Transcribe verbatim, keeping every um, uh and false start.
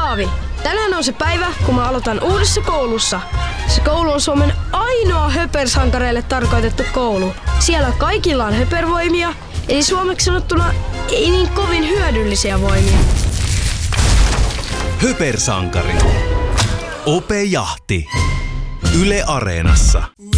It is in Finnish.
Paavi. Tänään on se päivä, kun mä aloitan uudessa koulussa. Se koulu on Suomen ainoa höpersankareille tarkoitettu koulu. Siellä kaikilla on höpervoimia, eli suomeksi sanottuna ei niin kovin hyödyllisiä voimia. Höpersankari. Ope Jahti. Yle Areenassa.